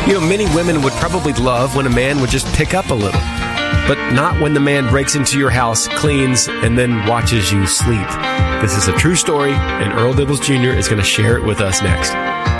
Many women would probably love when a man would just pick up a little, but not when the man breaks into your house, cleans, and then watches you sleep. This is a true story, and Earl Dibbles Jr. is going to share it with us next.